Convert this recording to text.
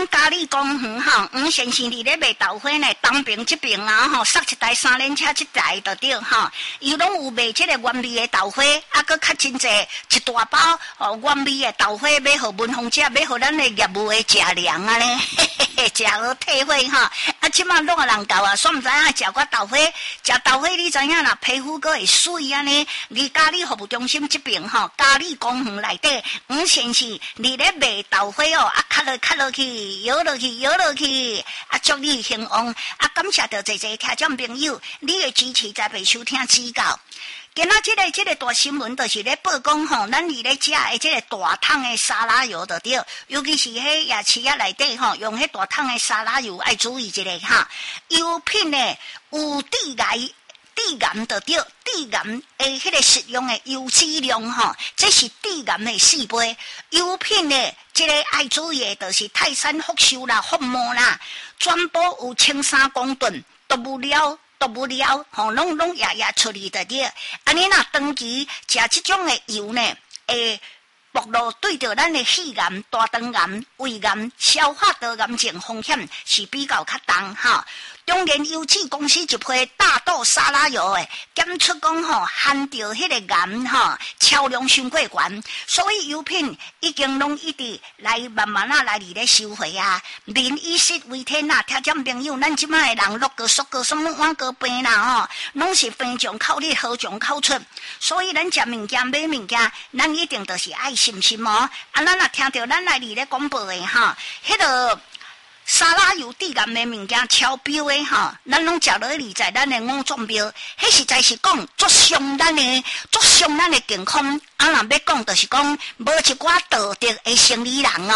咱嘉里公园吼，黄先生伫咧卖豆花呢，东边这边啊吼，塞一台三轮车一台就对吼，伊拢有卖这个原味的豆花，啊，搁较真济一大包原味的豆花，买互文芳姐，买互咱的业务的食凉啊咧，嘿嘿嘿，食好退火哈。啊，即马拢有人教啊，煞毋知影食过豆花，食豆花你知影啦，皮肤搁会水安尼。伫嘉里服务中心这边吼，嘉里公园内底，黄先生伫咧卖豆花哦，啊，咳落去，摇落去，啊，祝你兴旺，啊，感谢着侪听众朋友，你的支持才袂收听指教。今仔这个大新闻就是咧报讲吼，咱伫咧食的这个大桶的沙拉油就对，尤其是迄夜市啊内底吼，用迄大桶的沙拉油爱注意一下哈。油品呢有致癌就对，致癌的迄个食用的油脂量吼，这是致癌的4倍。油品呢，这个爱注意的就是泰山福寿啦、福摩啦，全部有称3公吨，都不了，吼，拢夜出去的对。安尼若长期食这种的油呢，会暴露对着咱的肺癌、大肠癌、胃癌、消化道癌症风险是比较较重哈。中原油脂公司一批大豆沙拉油诶，检出讲吼含着迄个盐吼超量伤过悬，所以油品已经拢一直来慢慢来伫咧收回啊。民以食为天啊，听众朋友，咱即摆的人落个熟个什么碗个病啦吼，拢是非常靠力好从口出，所以咱食物件买物件，咱一定就是爱信心哦。啊，咱若听到咱来伫咧广播的哈，迄个。沙拉油致癌的物件超标的哈，咱拢食落去在咱的五脏标，迄实在是讲足伤咱的健康。啊，若要讲就是讲无一寡道德的生理人哦。